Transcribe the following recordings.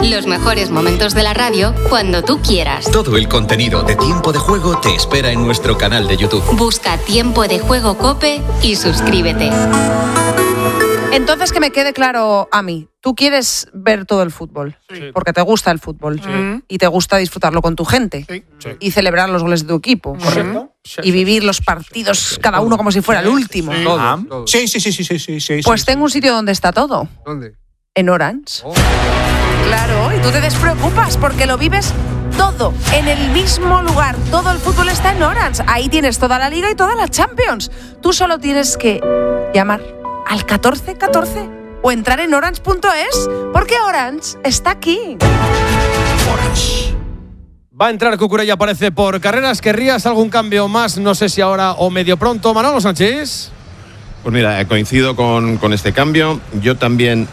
Los mejores momentos de la radio cuando tú quieras. Todo el contenido de Tiempo de Juego te espera en nuestro canal de YouTube. Busca Tiempo de Juego COPE y suscríbete. Entonces, que me quede claro a mí, tú quieres ver todo el fútbol, sí, porque te gusta el fútbol, sí, y te gusta disfrutarlo con tu gente, sí, sí, y celebrar los goles de tu equipo, ¿correcto? Sí, y vivir los partidos, sí, cada uno como si fuera el último. Sí, todo. Sí. Pues tengo un sitio donde está todo. ¿Dónde? En Orange. Oh. Claro, y tú te despreocupas porque lo vives todo en el mismo lugar. Todo el fútbol está en Orange. Ahí tienes toda la Liga y toda la Champions. Tú solo tienes que llamar al 1414 o entrar en orange.es, porque Orange está aquí. Orange. Va a entrar Cucurella, aparece por carreras. ¿Querrías algún cambio más? No sé si ahora o medio pronto. Manolo Sánchez. Pues mira, coincido con este cambio. Yo también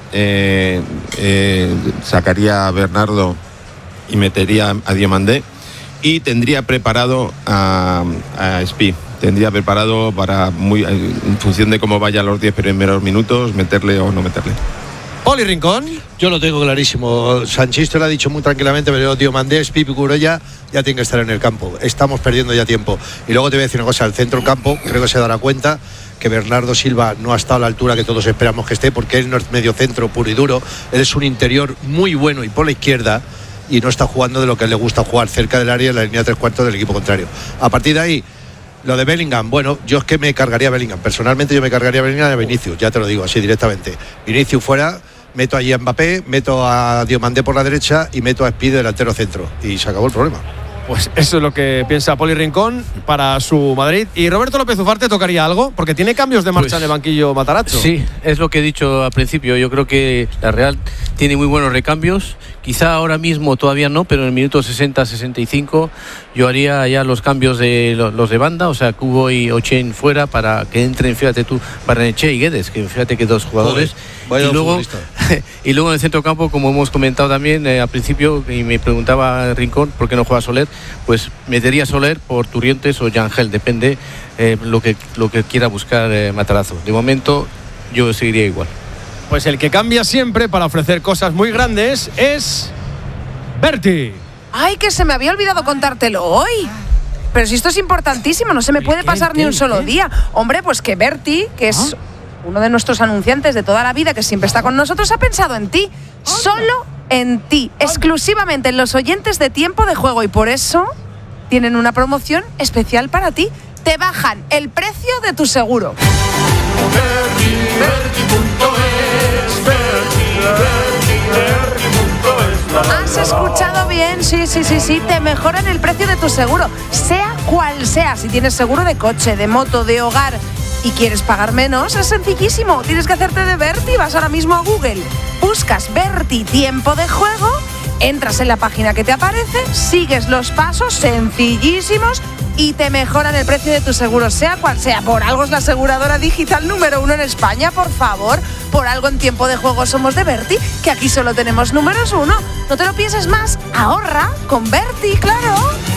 sacaría a Bernardo y metería a Diomandé, y tendría preparado a Spi. Tendría preparado para, en función de cómo vayan los 10 primeros minutos, meterle o no meterle. Oli Rincón. Yo lo tengo clarísimo. Sanchís lo ha dicho muy tranquilamente, pero Diomandé, Spi y Cucurella ya tienen que estar en el campo. Estamos perdiendo ya tiempo. Y luego te voy a decir una cosa, el centro del campo creo que se dará cuenta que Bernardo Silva no ha estado a la altura que todos esperamos que esté, porque él no es medio centro puro y duro, él es un interior muy bueno y por la izquierda, y no está jugando de lo que a él le gusta jugar, cerca del área, en la línea 3/4 del equipo contrario. A partir de ahí, lo de Bellingham, bueno, yo es que me cargaría a Bellingham. Personalmente yo me cargaría a Bellingham y a Vinicius, ya te lo digo así directamente. Vinicius fuera, meto allí a Mbappé, meto a Diomandé por la derecha y meto a Spi de delantero centro. Y se acabó el problema. Pues eso es lo que piensa Poli Rincón para su Madrid. ¿Y Roberto López Ufarte tocaría algo? Porque tiene cambios de marcha en el banquillo Matarazzo. Sí, es lo que he dicho al principio. Yo creo que la Real tiene muy buenos recambios. Quizá ahora mismo todavía no, pero en el minuto 60-65 yo haría ya los cambios de los de banda, o sea, Kubo y Ochen fuera para que entren, fíjate tú, Barrenechea y Guedes, que fíjate que dos jugadores. Y luego en el centro campo, como hemos comentado también al principio, y me preguntaba Rincón por qué no juega Soler, pues metería Soler por Turrientes o Yangel, depende lo que quiera buscar Matarazzo. De momento yo seguiría igual. Pues el que cambia siempre para ofrecer cosas muy grandes es Berti. Ay, que se me había olvidado contártelo hoy. Pero si esto es importantísimo, no se me puede pasar ni un solo día. Hombre, pues que Berti, que es uno de nuestros anunciantes de toda la vida, que siempre está con nosotros, ha pensado en ti. Solo en ti. Exclusivamente en los oyentes de Tiempo de Juego. Y por eso tienen una promoción especial para ti. Te bajan el precio de tu seguro. ¿Has escuchado bien? Sí. Te mejoran el precio de tu seguro, sea cual sea. Si tienes seguro de coche, de moto, de hogar y quieres pagar menos, es sencillísimo. Tienes que hacerte de Berti. Vas ahora mismo a Google, buscas Berti Tiempo de Juego, entras en la página que te aparece, sigues los pasos sencillísimos y te mejoran el precio de tu seguro, sea cual sea. Por algo es la aseguradora digital número 1 en España, por favor. Por algo en Tiempo de Juego somos de Berti, que aquí solo tenemos números 1. No te lo pienses más, ahorra con Berti, claro.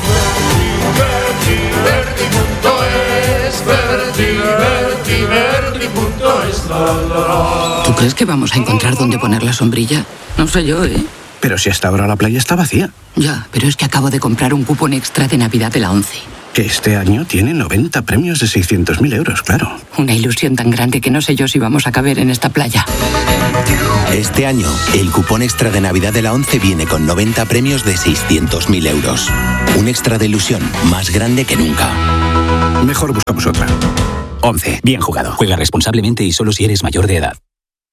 ¿Tú crees que vamos a encontrar dónde poner la sombrilla? No sé yo, ¿eh? Pero si hasta ahora la playa está vacía. Ya, pero es que acabo de comprar un cupón extra de Navidad de la 11. Que este año tiene 90 premios de 600.000 euros, claro. Una ilusión tan grande que no sé yo si vamos a caber en esta playa. Este año, el cupón extra de Navidad de la 11 viene con 90 premios de 600.000 euros. Un extra de ilusión más grande que nunca. Mejor buscamos otra. 11. Bien jugado. Juega responsablemente y solo si eres mayor de edad.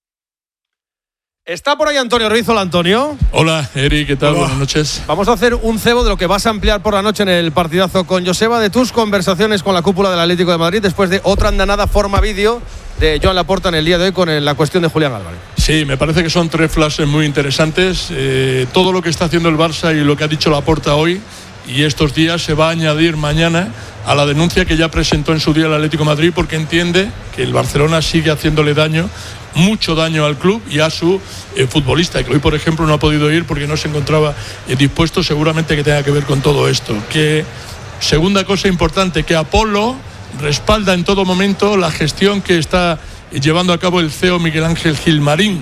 Está por ahí Antonio Ruiz. Hola, Antonio. Hola, Eri, ¿qué tal? Hola. Buenas noches. Vamos a hacer un cebo de lo que vas a ampliar por la noche en el partidazo con Joseba, de tus conversaciones con la cúpula del Atlético de Madrid después de otra andanada forma vídeo de Joan Laporta en el día de hoy con la cuestión de Julián Álvarez. Sí, me parece que son 3 flashes muy interesantes. Todo lo que está haciendo el Barça y lo que ha dicho Laporta hoy y estos días se va a añadir mañana a la denuncia que ya presentó en su día el Atlético de Madrid, porque entiende que el Barcelona sigue haciéndole mucho daño al club y a su futbolista, que hoy, por ejemplo, no ha podido ir porque no se encontraba dispuesto, seguramente que tenga que ver con todo esto. Que, segunda cosa importante, que Apolo respalda en todo momento la gestión que está llevando a cabo el CEO Miguel Ángel Gilmarín.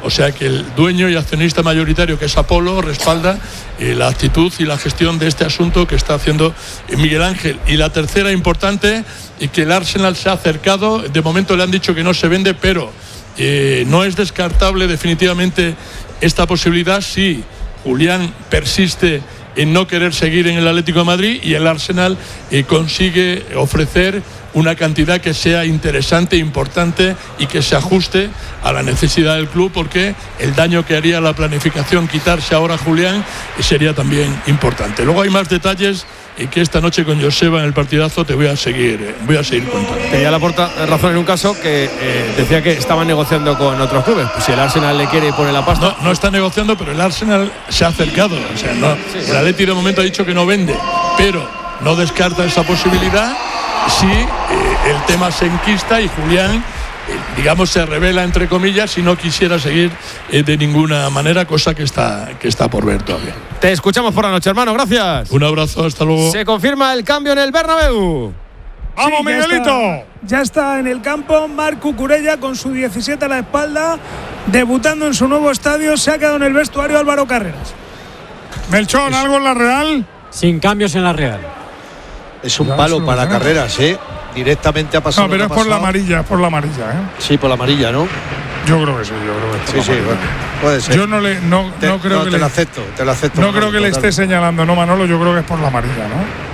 O sea que el dueño y accionista mayoritario, que es Apolo, respalda la actitud y la gestión de este asunto que está haciendo Miguel Ángel. Y la tercera importante, que el Arsenal se ha acercado. De momento le han dicho que no se vende, pero no es descartable definitivamente esta posibilidad si Julián persiste en no querer seguir en el Atlético de Madrid y el Arsenal consigue ofrecer una cantidad que sea interesante, importante y que se ajuste a la necesidad del club, porque el daño que haría la planificación quitarse ahora a Julián sería también importante. Luego hay más detalles que esta noche con Joseba en el partidazo te voy a seguir contando. Tenía Laporta razón en un caso que decía que estaban negociando con otros clubes. Pues si el Arsenal le quiere y pone la pasta. No está negociando, pero el Arsenal se ha acercado. O sea, no, el Atleti de momento ha dicho que no vende, pero no descarta esa posibilidad si el tema se enquista y Julián, digamos, se revela entre comillas y no quisiera seguir de ninguna manera, cosa que está por ver todavía. Te escuchamos por la noche, hermano, gracias. Un abrazo, hasta luego. Se confirma el cambio en el Bernabéu. ¡Vamos, sí, Miguelito! Ya está en el campo Marc Cucurella con su 17 a la espalda, debutando en su nuevo estadio. Se ha quedado en el vestuario Álvaro Carreras. Melchón, ¿algo en la Real? Sin cambios en la Real. Es un palo para Carreras, directamente ha pasado. No, pero es por la amarilla, Sí, por la amarilla, ¿no? Yo creo que sí, Sí, bueno, puede ser. Yo no creo que te lo acepto. No creo que le esté señalando, no, Manolo, yo creo que es por la amarilla,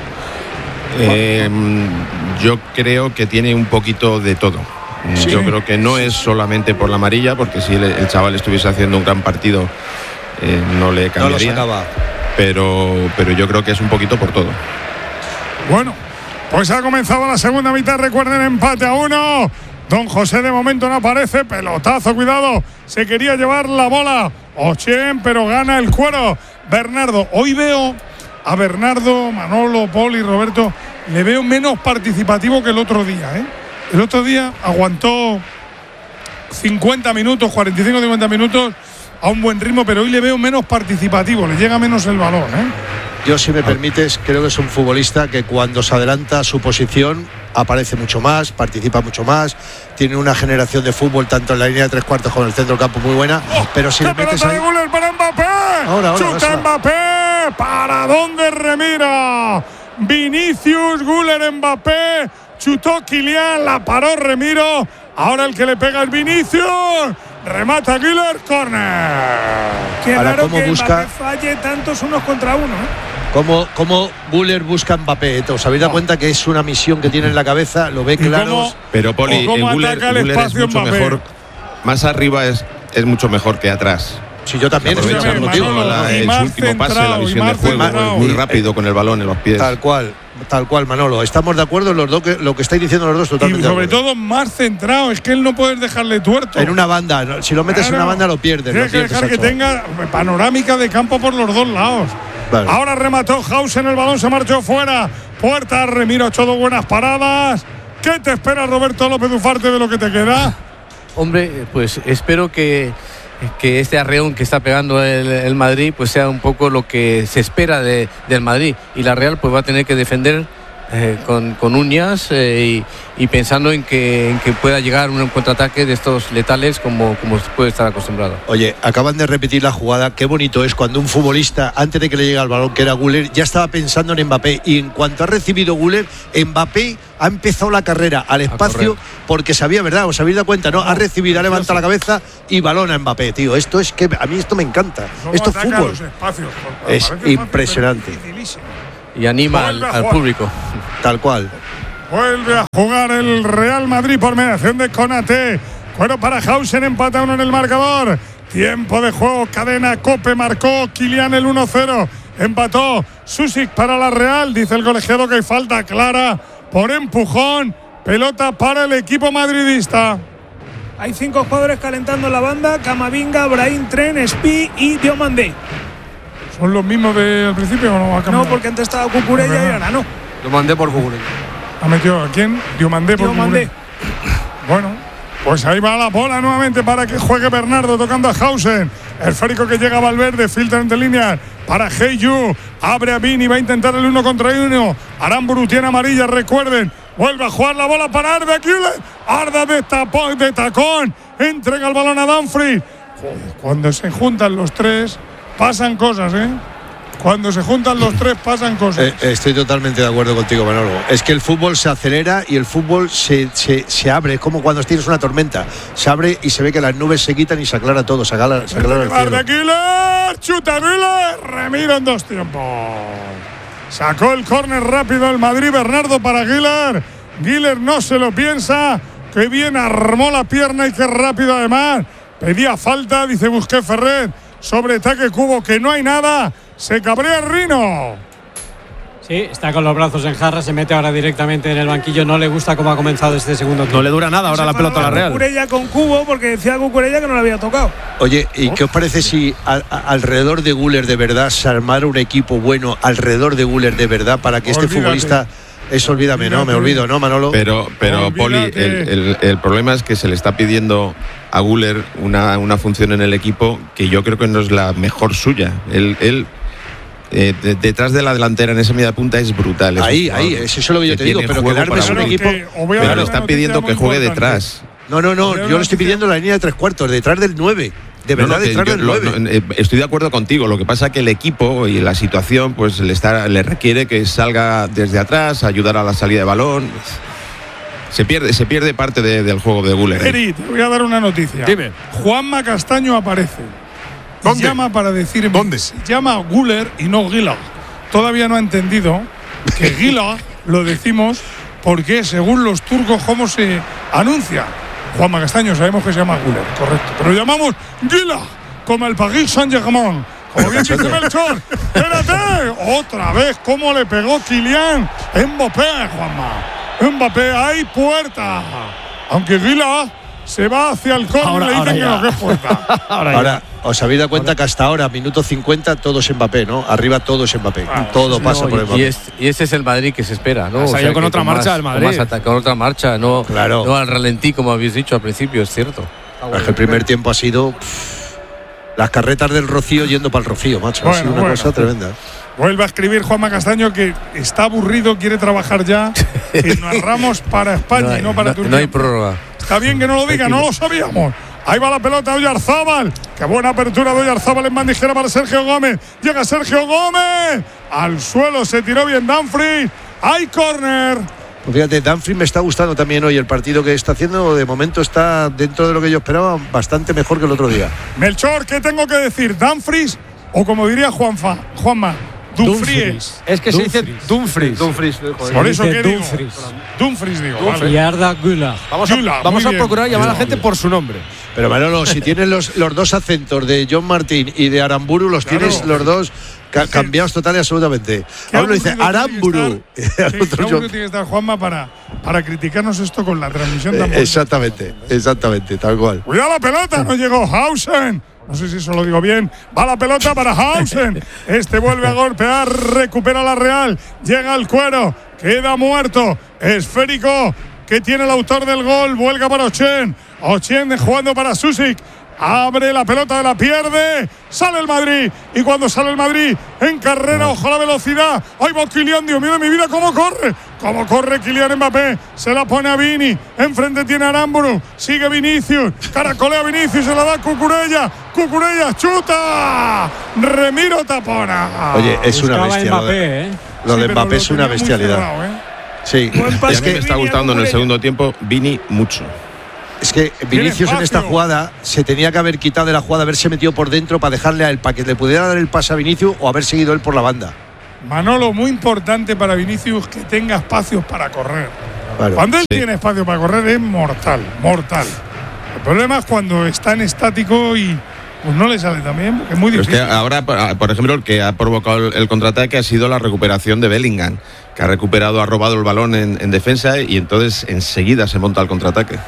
¿no? Yo creo que tiene un poquito de todo. ¿Sí? Yo creo que no es solamente por la amarilla, porque si el chaval estuviese haciendo un gran partido, no le cambiaría. No lo sacaba. Pero yo creo que es un poquito por todo. Bueno, pues ha comenzado la segunda mitad. Recuerden, empate a 1. Don José de momento no aparece. Pelotazo, cuidado. Se quería llevar la bola Ochén, pero gana el cuero Bernardo. Hoy veo a Bernardo, Manolo, Poli, Roberto, le veo menos participativo que el otro día, El otro día aguantó 50 minutos, 45-50 minutos a un buen ritmo, pero hoy le veo menos participativo, le llega menos el balón, Yo, si me permites, creo que es un futbolista que cuando se adelanta a su posición aparece mucho más, participa mucho más, tiene una generación de fútbol tanto en la línea de tres cuartos como en el centro del campo muy buena, pero si le metes ahí... ¡Guller para Mbappé! Ahora, ¡chuta Mbappé! ¿Para dónde remira? Vinicius, Guller, Mbappé, chutó Kylian, la paró Remiro, ahora el que le pega es Vinicius, remata Guller, córner. Qué raro que Mbappé falle tantos unos contra uno, Como Guller busca a Mbappé, ¿os habéis dado cuenta que es una misión que tiene en la cabeza? Lo ve claro. Pero Poli, Guller es mucho mejor. Más arriba es mucho mejor que atrás. Sí, yo también. El último pase, la visión de juego es muy rápido con el balón en los pies. Tal cual, Manolo. Estamos de acuerdo en los dos, lo que estáis diciendo los dos totalmente. Y sobre todo más centrado, es que él no puedes dejarle tuerto. En una banda, si lo metes en una banda lo pierdes. Tienes que dejar que tenga panorámica de campo por los dos lados. Vale. Ahora remató Hausen, el balón se marchó fuera. Puerta, Remiro ha hecho dos buenas paradas. ¿Qué te espera, Roberto López Ufarte, de lo que te queda? Hombre, pues espero que este arreón que está pegando el Madrid pues sea un poco lo que se espera del Madrid, y la Real pues va a tener que defender con uñas y pensando en que pueda llegar un contraataque de estos letales como se puede estar acostumbrado. Oye, acaban de repetir la jugada. Qué bonito es cuando un futbolista, antes de que le llegue el balón, que era Guller, ya estaba pensando en Mbappé, y en cuanto ha recibido Guller, Mbappé ha empezado la carrera al espacio porque sabía, ¿verdad? ¿Os habéis dado cuenta? ¿No? Ha recibido, ha levantado la cabeza y balón a Mbappé, tío. Esto es que a mí esto me encanta. Esto es fútbol. Es impresionante. Y anima al público. Tal cual. Vuelve a jugar el Real Madrid por mediación de Konaté. Cuero para Hausen, empata 1 en el marcador. Tiempo de juego, cadena Cope, marcó Kylian el 1-0. Empató Susic para la Real. Dice el colegiado que hay falta clara por empujón. Pelota para el equipo madridista. Hay 5 jugadores calentando la banda: Camavinga, Brahim, Tren, Spi y Diomandé. ¿Son los mismos del principio o no va a cambiar? No, porque antes estaba Cucurella y ahora no. Diomandé por Cucurella. ¿Ha metido a quién? Diomandé por Cucurella. Bueno, pues ahí va la bola nuevamente para que juegue Bernardo, tocando a Hausen. El esférico que llega a Valverde, filtra entre líneas para Heyu. Abre a Vini, va a intentar el 1 contra 1. Aramburu tiene amarilla, recuerden. Vuelve a jugar la bola para Arda Güler. Arda de tacón. Entrega el balón a Dumfries. Cuando se juntan los tres, pasan cosas, ¿eh? Cuando se juntan los tres, pasan cosas. Estoy totalmente de acuerdo contigo, Manolo. Es que el fútbol se acelera y el fútbol se abre. Es como cuando tienes una tormenta. Se abre y se ve que las nubes se quitan y se aclara todo. Se aclara el cielo. De Giler, chuta Giler, remiro en 2 tiempos. Sacó el córner rápido el Madrid, Bernardo para Giler. Giler no se lo piensa. Qué bien armó la pierna y qué rápido además. Pedía falta, dice Busquets Ferrer. Sobre Taque Cubo, que no hay nada. Se cabrea el Rino. Sí, está con los brazos en jarra, se mete ahora directamente en el banquillo. No le gusta cómo ha comenzado este segundo tiempo. No le dura nada ahora la pelota a la Real. Cucurella con Cubo, porque decía Cucurella que no le había tocado. Oye, ¿y qué os parece si alrededor de Güler de verdad se armara un equipo bueno alrededor de Güler de verdad para que este futbolista... Eso olvídame, no, me olvido, ¿no, Manolo? Pero Poli, el problema es que se le está pidiendo a Güler una función en el equipo que yo creo que no es la mejor suya. Él detrás de la delantera en esa media punta es brutal. Ahí, eso es lo que yo te digo, pero quedarme en un equipo... Pero le está pidiendo que juegue detrás. No, yo le estoy pidiendo la línea de 3/4, detrás del 9. De verdad, detrás del 9. Estoy de acuerdo contigo. Lo que pasa es que el equipo y la situación pues le requiere que salga desde atrás, ayudar a la salida de balón. Se pierde parte del juego de Güler. Eri, te voy a dar una noticia. Dime. Juanma Castaño aparece. ¿Dónde? Llama para decirme. ¿Dónde? Se llama Güler y no Gila. Todavía no ha entendido que Gila lo decimos porque según los turcos cómo se anuncia. Juanma Castaño sabemos que se llama Güler, correcto. Pero lo llamamos Gila, como el Paris Saint-Germain. Como bien dice Melchor. Espérate, otra vez cómo le pegó Kylian Mbappé, Juanma. Mbappé, hay puerta. Aunque Gila se va hacia el córner y le dicen que no, que es puerta. Ahora, os habéis dado cuenta que hasta ahora, minuto 50, todo es Mbappé, ¿no? Arriba todo es Mbappé. Todo pasa por Mbappé. Y ese es el Madrid que se espera, ¿no? Salió con otra marcha el Madrid. Con otra marcha, no, claro. No al ralentí, como habéis dicho al principio, es cierto. Es que el primer tiempo ha sido las carretas del Rocío yendo para el Rocío, macho. Ha sido una cosa tremenda. Vuelve a escribir Juanma Castaño que está aburrido, quiere trabajar ya. Que narramos para España y no para Turquía. No hay prórroga. Está bien que no lo diga, no lo sabíamos. Ahí va la pelota de Oyarzábal. Qué buena apertura de Oyarzábal en bandijera para Sergio Gómez. Llega Sergio Gómez. Al suelo se tiró bien Dumfries. Hay córner. Pues fíjate, Dumfries me está gustando también hoy el partido que está haciendo. De momento está dentro de lo que yo esperaba, bastante mejor que el otro día. Melchor, ¿qué tengo que decir? ¿Dumfries o como diría Juanma? Dumfries. Es que se dice Dumfries. Por eso que digo. Dumfries digo. Y Arda Güler. Vamos a procurar llamar a la gente por su nombre. Pero Manolo, si tienes los dos acentos de John Martín y de Aramburu, los tienes los dos cambiados total y absolutamente. Uno dice Aramburu. Qué tiene que estar Juanma para criticarnos esto con la transmisión tan Exactamente, tal cual. Cuidado la pelota, no llegó Hausen. No sé si eso lo digo bien. Va la pelota para Hausen. Este vuelve a golpear, recupera la Real. Llega al cuero, queda muerto. Esférico que tiene el autor del gol. Vuelca para Ochen. Ochen jugando para Susic. Abre la pelota, la pierde. Sale el Madrid. Y cuando sale el Madrid en carrera, ojo a la velocidad. Ahí va Kylian, Dios mío de mi vida, ¿cómo corre? ¿Cómo corre Kylian Mbappé? Se la pone a Vini. Enfrente tiene a Aramburu. Sigue Vinicius. Caracolea Vinicius. Se la da Cucurella. Cucurella chuta. Remiro tapona. Oye, es una bestialidad. Lo de Mbappé es una bestialidad. Sí. Y a mí me está gustando en el segundo tiempo Vini mucho. Es que Vinicius en esta jugada se tenía que haber quitado de la jugada, haberse metido por dentro para dejarle a él, para que le pudiera dar el pase a Vinicius o haber seguido él por la banda. Manolo, muy importante para Vinicius que tenga espacios para correr. Claro, cuando él tiene espacio para correr es mortal. El problema es cuando está en estático y pues no le sale también, porque es muy difícil. Es que ahora, por ejemplo, el que ha provocado el contraataque ha sido la recuperación de Bellingham, que ha robado el balón en defensa y entonces enseguida se monta el contraataque.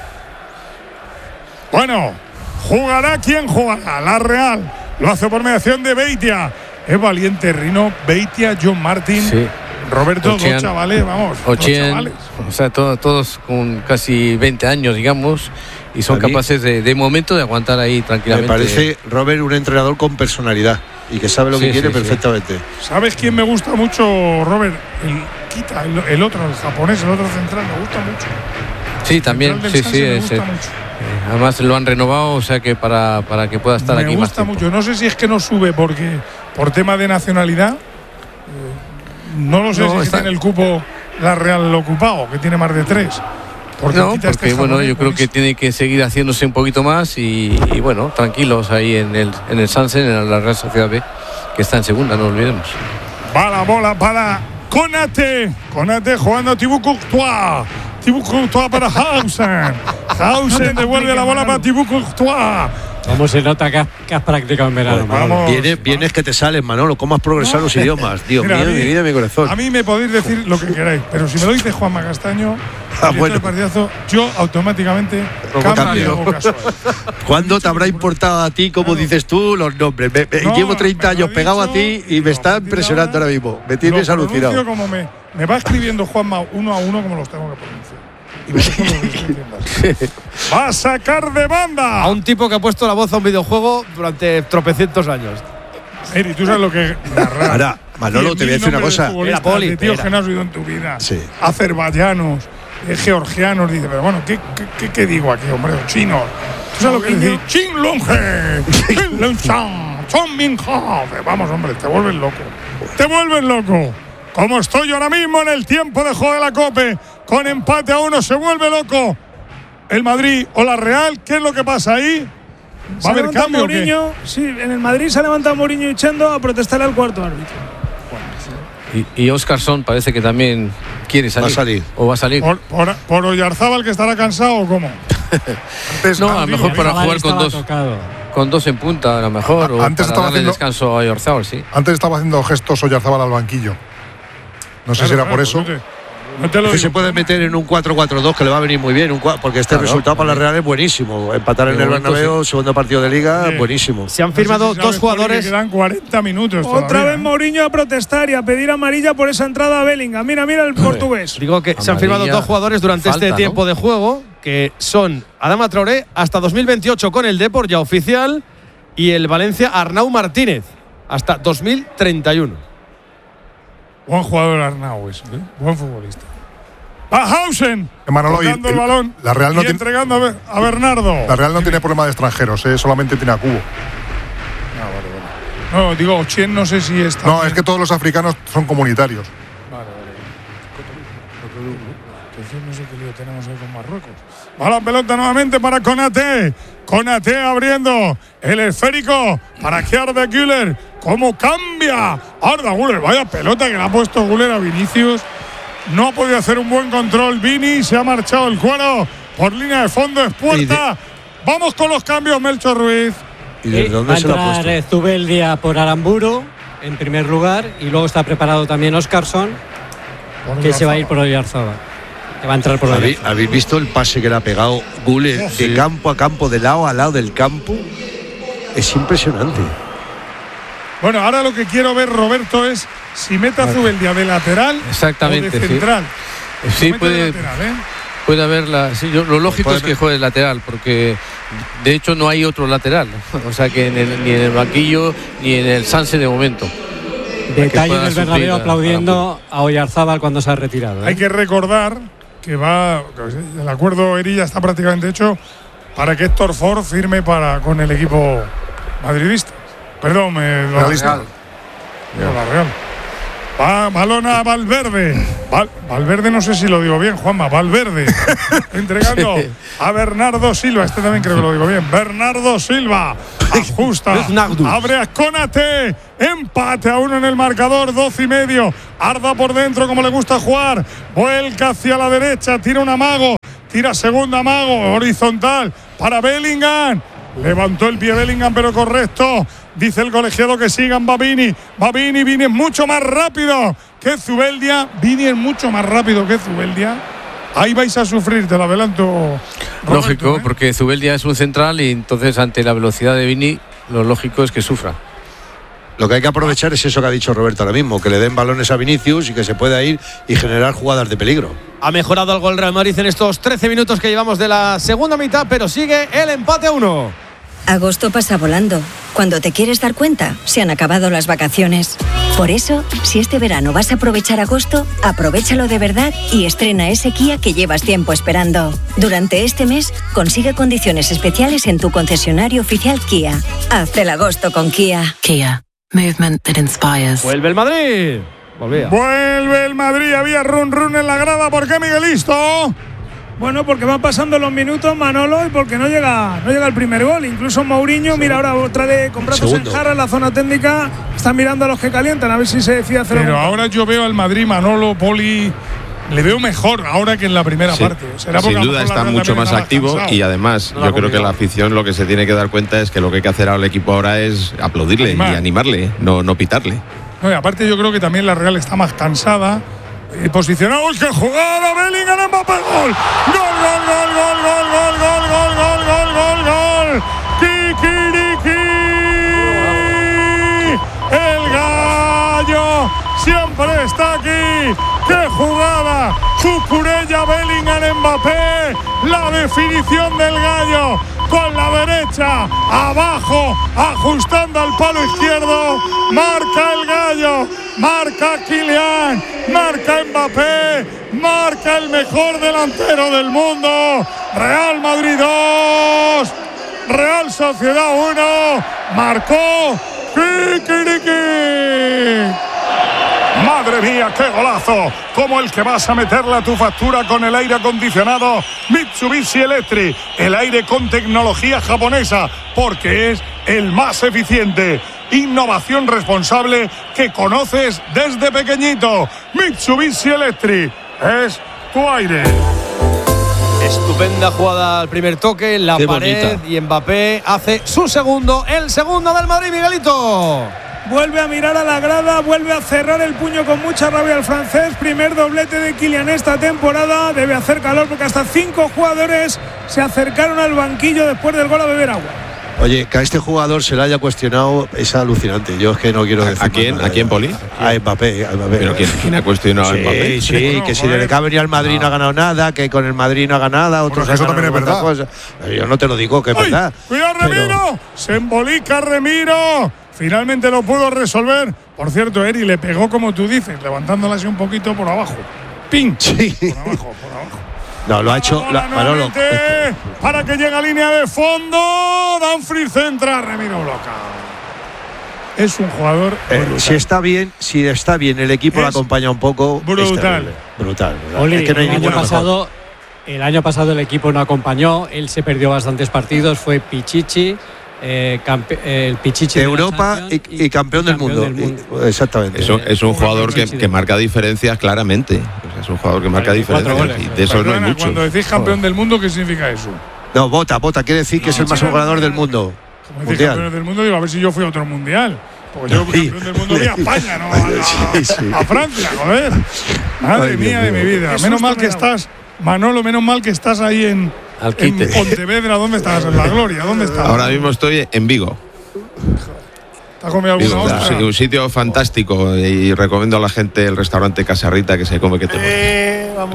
Bueno, jugará quien jugará. La Real lo hace por mediación de Beitia. Es valiente Rino, Beitia, John Martín, sí. Roberto, Ochen, dos chavales, vamos. Ochen, o sea, todos con casi 20 años, digamos, y son capaces de momento de aguantar ahí tranquilamente. Me parece, Robert, un entrenador con personalidad y que sabe lo que quiere perfectamente. ¿Sabes quién me gusta mucho, Robert? El otro, el japonés, el otro central, me gusta mucho. Sí, también, sí, además lo han renovado, o sea que para que pueda estar aquí más tiempo. Me gusta mucho, no sé si es que no sube porque por tema de nacionalidad, no lo sé si tiene el cupo la Real ocupado, que tiene más de 3. Porque bueno, yo creo que tiene que seguir haciéndose un poquito más y bueno, tranquilos ahí en el Sansen, en la Real Sociedad B, que está en segunda, no olvidemos. Va la bola para Konate jugando a Thibaut Courtois para Hausen. Hausen devuelve la bola para Thibaut Courtois. ¿Cómo se nota que has practicado en verano, Manolo? Vienes que te sales, Manolo. ¿Cómo has progresado los idiomas? Dios mío, mi vida, mi corazón. A mí me podéis decir lo que queráis, pero si me lo dice Juanma Castaño, el partidazo, yo automáticamente cambio. ¿Cuándo te habrá importado a ti, como dices tú, los nombres? Llevo 30 años pegado a ti y me está impresionando ahora mismo. Me tienes alucinado. Como me va escribiendo Juanma uno a uno como los tengo que pronunciar. Va a sacar de banda a un tipo que ha puesto la voz a un videojuego durante tropecientos años. Eri, tú sabes lo que ahora, Manolo, te voy a decir una cosa. Era Poli, tíos que no has oído en tu vida. Sí. Azerbaiyanos, georgianos, dice, pero bueno, ¿qué digo aquí, hombre? Chinos. ¿Tú sabes lo que dice? Chin Longe, Chin Longchan, Chong Min Ha. Vamos, hombre, te vuelves loco. Como estoy ahora mismo en el tiempo de juego de la COPE, con empate a 1, se vuelve loco el Madrid o la Real. ¿Qué es lo que pasa ahí? ¿Va a haber cambio Mourinho? Sí, en el Madrid se ha levantado Mourinho echando a protestar al cuarto árbitro. Y Óscarson parece que también quiere salir. Va a salir. ¿O va a salir? ¿Por Oyarzábal, que estará cansado o cómo? No, a lo mejor para jugar con dos en punta, a lo mejor. Antes o para darle descanso a Oyarzábal, sí. Antes estaba haciendo gestos Oyarzábal al banquillo. No sé si era por eso. Que se puede meter en un 4-4-2 que le va a venir muy bien, porque este resultado para la Real es buenísimo. Empatar en el Bernabéu, segundo partido de Liga, buenísimo. Se han firmado dos jugadores. Quedan 40 minutos. Otra vez Mourinho a protestar y a pedir amarilla por esa entrada a Bellingham. Mira el portugués. Digo que se han firmado dos jugadores durante este tiempo de juego, que son Adama Traoré hasta 2028 con el Depor, ya oficial, y el Valencia Arnau Martínez hasta 2031. Buen jugador Arnau, buen futbolista. Hausen tocando el balón la Real no entregando a Bernardo. La Real no tiene problema de extranjeros, solamente tiene a Cubo. No, digo, Ochien no sé si está. No, es que todos los africanos son comunitarios. Vale. No sé qué lío tenemos ahí con Marruecos. Va la pelota nuevamente para Konate. Konate abriendo el esférico para que Arda Güler. ¿Cómo cambia? Arda Güler, vaya pelota que le ha puesto Güler a Vinicius. No ha podido hacer un buen control. Vini se ha marchado el cuero por línea de fondo, es puerta. Vamos con los cambios, Melchor Ruiz. ¿Y desde dónde se lo ha puesto? Zubeldia por Aramburu en primer lugar, y luego está preparado también Óscarson, que se va a ir por Oyarzábal. Que va a entrar por Oyarzábal. ¿Habéis visto el pase que le ha pegado Güler de campo a campo, de lado a lado del campo? Es impresionante. Bueno, ahora lo que quiero ver, Roberto, es si mete a Zubeldia de lateral o de central. Sí, puede haberla. Sí, lo lógico es que juegue lateral, porque de hecho no hay otro lateral. O sea que ni en el banquillo ni en el Sanse de momento. Detalle del Bernabéu aplaudiendo a Oyarzábal cuando se ha retirado. Hay que recordar que el acuerdo Erilla está prácticamente hecho para que Héctor Ford firme con el equipo madridista. Perdón, la Real. Balón a Valverde. Valverde, no sé si lo digo bien, Juanma. Valverde. Entregando a Bernardo Silva. Este también creo que lo digo bien. Bernardo Silva. Ajusta. Abre a Konate. Empate a 1 en el marcador. 12:30. Arda por dentro como le gusta jugar. Vuelca hacia la derecha. Tira un amago. Tira segundo amago. Horizontal para Bellingham. Levantó el pie Bellingham, pero correcto. Dice el colegiado que sigan Vini es mucho más rápido que Zubeldia. Vini es mucho más rápido que Zubeldia. Ahí vais a sufrir, te lo adelanto, Roberto. Lógico, porque Zubeldia es un central y entonces ante la velocidad de Vini lo lógico es que sufra. Lo que hay que aprovechar es eso que ha dicho Roberto ahora mismo, que le den balones a Vinicius y que se pueda ir y generar jugadas de peligro. Ha mejorado algo el Real Madrid en estos 13 minutos que llevamos de la segunda mitad, pero sigue el empate a 1. Agosto pasa volando. Cuando te quieres dar cuenta, se han acabado las vacaciones. Por eso, si este verano vas a aprovechar agosto, aprovéchalo de verdad y estrena ese Kia que llevas tiempo esperando. Durante este mes, consigue condiciones especiales en tu concesionario oficial Kia. Haz el agosto con Kia. Kia. Movement that inspires. ¡Vuelve el Madrid! Vuelve el Madrid. Había run en la grada. ¿Por qué, Miguelito? Bueno, porque van pasando los minutos, Manolo, y porque no llega el primer gol. Incluso Mourinho, mira, ahora otra de con brazos en jarra en la zona técnica. Están mirando a los que calientan, a ver si se decide hacer. Pero ahora yo veo al Madrid, Manolo, Poli, le veo mejor ahora que en la primera parte. ¿Será sin duda está mucho más activo y además yo creo que la afición lo que se tiene que dar cuenta es que lo que hay que hacer al equipo ahora es aplaudirle y animarle, no pitarle. No, y aparte yo creo que también la Real está más cansada. Posicionado, ¡qué jugada! Bellingham, Mbappé, gol. Gol. Kikiriki. El gallo siempre está aquí. ¡Qué jugada! Cucurella, Bellingham, Mbappé. La definición del gallo. Con la derecha, abajo, ajustando al palo izquierdo. Marca el gallo, marca Kylian, marca Mbappé, marca el mejor delantero del mundo. Real Madrid 2, Real Sociedad 1, marcó Kikiriki. Madre mía, qué golazo, como el que vas a meterle a tu factura con el aire acondicionado Mitsubishi Electric, el aire con tecnología japonesa, porque es el más eficiente. Innovación responsable que conoces desde pequeñito. Mitsubishi Electric es tu aire. Estupenda jugada al primer toque, la qué pared bonita. Y Mbappé hace su segundo, el segundo del Madrid, Miguelito. Vuelve a mirar a la grada, vuelve a cerrar el puño con mucha rabia el francés. Primer doblete de Kylian esta temporada. Debe hacer calor porque hasta 5 jugadores se acercaron al banquillo después del gol a beber agua. Oye, que a este jugador se le haya cuestionado es alucinante. Yo es que no quiero decir. ¿A quién? ¿A quién, Poli? A Mbappé. ¿Pero quién ha cuestionado a Mbappé? Sí, no, que si le cabe al Madrid no ha ganado nada, que con el Madrid no ha ganado nada. Bueno, eso también es verdad. Cosa. Yo no te lo digo, que es verdad. ¡Cuidado, Remiro! Se embolica Remiro. Finalmente lo pudo resolver. Por cierto, Eri le pegó como tú dices, levantándola así un poquito por abajo. ¡Ping! Sí. Por abajo. No, lo ha hecho Manolo. Para que llegue a línea de fondo. Dumfries centra, Remiro bloca. Es un jugador si está bien, el equipo lo acompaña un poco. Brutal. Brutal. Oli, es que no hay el año pasado el equipo no acompañó. Él se perdió bastantes partidos. Fue Pichichi. El Pichichi de Europa y campeón del mundo. Exactamente. Es un jugador que marca diferencias claramente. Es un jugador que marca diferencias y de eso no hay mucho. Cuando decís campeón del mundo, ¿qué significa eso? No, Bota, quiere decir que es el máximo ganador del mundo. Como decís campeón del mundo, digo, a ver si yo fui a otro mundial. Porque yo campeón del mundo fui a España, no a Francia, joder. Madre mía de mi vida. Menos mal que estás, Manolo, ahí en Pontevedra. ¿Dónde estás? En La Gloria, ¿dónde estás? Ahora mismo estoy en Vigo. ¿Te has comido alguna ostra? Sí, un sitio fantástico y recomiendo a la gente el restaurante Casarrita, que se come que te vamos.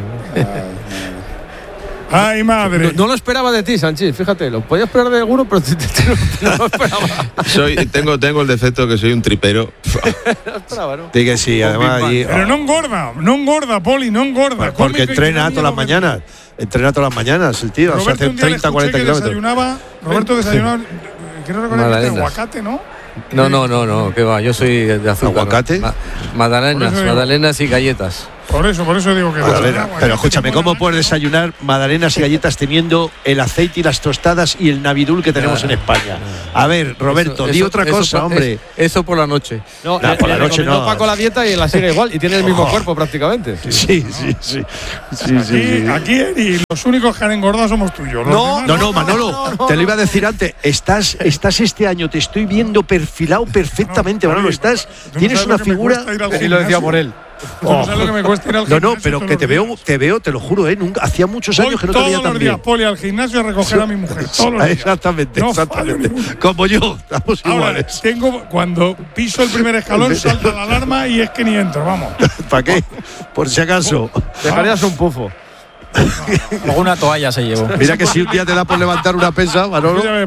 Ay, madre. No lo esperaba de ti, Sánchez, fíjate, lo podía esperar de alguno, pero no lo esperaba. Tengo el defecto que soy un tripero. No esperaba, ¿no? Sí que sí, además. Pero no engorda, Poli, no engorda. Porque entrena todas las mañanas. Entrena todas las mañanas el tío. Se hace 30, 40 kilómetros. Roberto desayunaba, quiero recordar que aguacate, ¿no? No, que va, yo soy de azúcar. ¿Aguacate? Magdalenas y galletas. Por eso digo que pero escúchame, ¿cómo puedes desayunar magdalenas y galletas teniendo el aceite y las tostadas y el Navidul que tenemos en España? A ver, Roberto, di otra cosa, hombre. Eso por la noche. No, por la noche no. Paco la dieta y la sigue igual y tiene el mismo cuerpo prácticamente. Sí. Aquí y los únicos que han engordado somos tú y yo. No, Manolo, te lo iba a decir antes. Estás este año, te estoy viendo perfilado perfectamente, Manolo. Tienes una figura. Y lo decía por él. No sabes lo que me cuesta ir al gimnasio. No, pero que te veo, te lo juro, nunca, hacía muchos años que no te veía tan bien. Todos los días, Poli, al gimnasio a recoger a mi mujer. Todos los días. Exactamente. Como yo, estamos iguales. Cuando piso el primer escalón, salta la alarma y es que ni entro, vamos. ¿Para qué? Por si acaso. Dejarías un pufo. Luego una toalla se llevó. Mira que si un día te da por levantar una pesa, Manolo.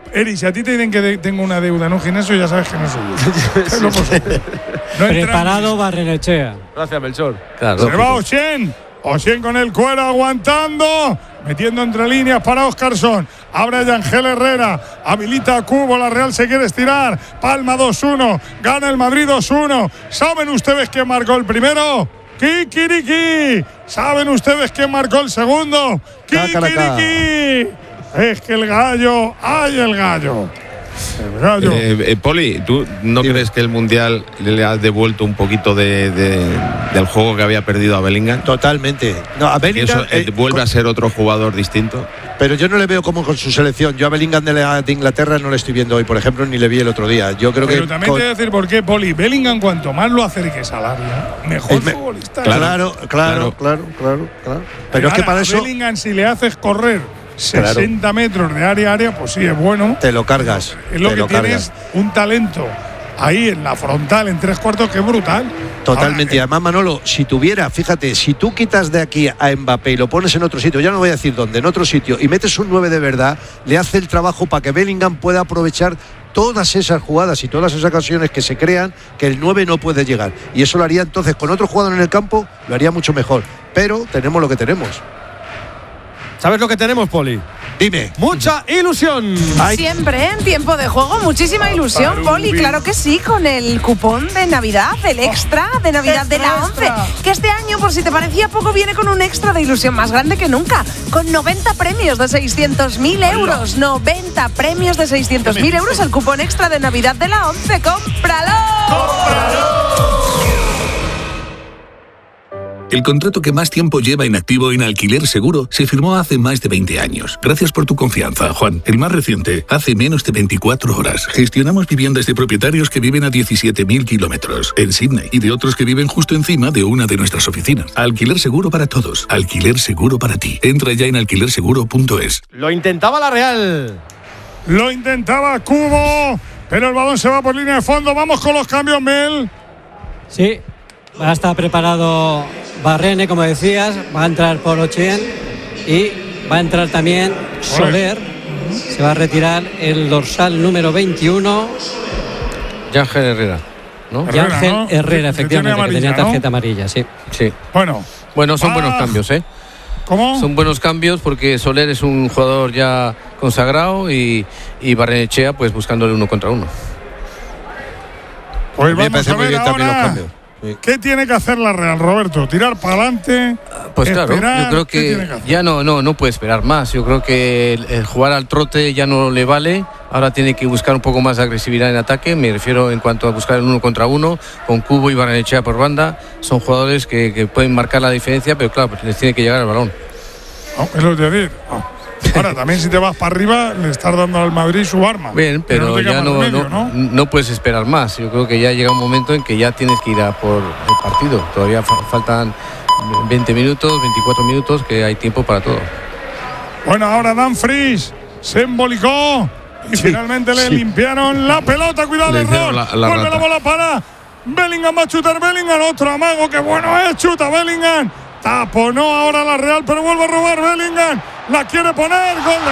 Eri, si a ti te dicen que tengo una deuda en un gimnasio, ya sabes que no soy yo. Preparado Barrenechea. Gracias, Melchor. Claro, se va Oshén. Oshén con el cuero aguantando. Metiendo entre líneas para Óscarson. Abre Yangel Herrera. Habilita a Cubo. La Real se quiere estirar. Palma 2-1. Gana el Madrid 2-1. ¿Saben ustedes quién marcó el primero? Kikiriki. ¿Saben ustedes quién marcó el segundo? Kikiriki. Es que el gallo. ¡Ay, el gallo! El gallo. Poli, ¿tú no crees que el Mundial le ha devuelto un poquito del juego que había perdido a Bellingham? Totalmente. No, a Bellingham vuelve a ser otro jugador distinto. Pero yo no le veo como con su selección. Yo a Bellingham de Inglaterra no le estoy viendo hoy, por ejemplo, ni le vi el otro día. Yo creo pero también te voy a decir por qué, Poli. Bellingham, cuanto más lo acerques al área, mejor futbolista. Claro. Pero es que para eso. Bellingham, si le haces correr 60 metros de área a área, pues sí, es bueno. Te lo cargas. Es lo que tienes, un talento ahí en la frontal, en 3/4, que es brutal. Totalmente. Y además, Manolo, si tuviera, fíjate, si tú quitas de aquí a Mbappé y lo pones en otro sitio, ya no voy a decir dónde, en otro sitio, y metes un 9 de verdad, le hace el trabajo para que Bellingham pueda aprovechar todas esas jugadas y todas esas ocasiones que se crean que el 9 no puede llegar. Y eso lo haría entonces con otro jugador en el campo, lo haría mucho mejor. Pero tenemos lo que tenemos. ¿Sabes lo que tenemos, Poli? Dime. Mucha ilusión. Siempre en tiempo de juego, muchísima ilusión, Poli. Claro que sí, con el cupón de Navidad, el extra de Navidad de la 11. Que este año, por si te parecía poco, viene con un extra de ilusión más grande que nunca. Con 90 premios de 600.000 euros. 90 premios de 600.000 euros. El cupón extra de Navidad de la 11. ¡Cómpralo! ¡Cómpralo! El contrato que más tiempo lleva inactivo en Alquiler Seguro se firmó hace más de 20 años. Gracias por tu confianza, Juan. El más reciente, hace menos de 24 horas. Gestionamos viviendas de propietarios que viven a 17.000 kilómetros en Sydney y de otros que viven justo encima de una de nuestras oficinas. Alquiler Seguro para todos. Alquiler Seguro para ti. Entra ya en alquilerseguro.es. Lo intentaba la Real. Lo intentaba Cubo, pero el balón se va por línea de fondo. Vamos con los cambios, Mel. Sí. Va a estar preparado Barrene, como decías, va a entrar por Oshén y va a entrar también Soler. Se va a retirar el dorsal número 21. Yangel Herrera, ¿no? Yangel Herrera, efectivamente, que tenía tarjeta amarilla, sí. Bueno, son buenos cambios, ¿eh? ¿Cómo? Son buenos cambios porque Soler es un jugador ya consagrado y Barrenechea pues buscándole 1 contra 1. Pues vamos a ver ahora. ¿Qué tiene que hacer la Real, Roberto? ¿Tirar para adelante? Pues claro, yo creo que ya no puede esperar más. Yo creo que el jugar al trote ya no le vale. Ahora tiene que buscar un poco más de agresividad en ataque. Me refiero en cuanto a buscar el 1 contra 1 con Cubo y Barrenechea por banda. Son jugadores que pueden marcar la diferencia, pero claro, les tiene que llegar el balón. Es lo que decir. Ahora, también si te vas para arriba, le estás dando al Madrid su arma. Bien, pero ya no puedes esperar más. Yo creo que ya llega un momento en que ya tienes que ir a por el partido. Todavía faltan 20 minutos, 24 minutos, que hay tiempo para todo. Bueno, ahora Dumfries se embolicó y finalmente le limpiaron la pelota. Cuidado, el error. Vuelve la bola para Bellingham, va a chutar Bellingham. Otro amago, que bueno es, chuta Bellingham. Taponó ahora la Real, pero vuelve a robar Bellingham. La quiere poner. Gol de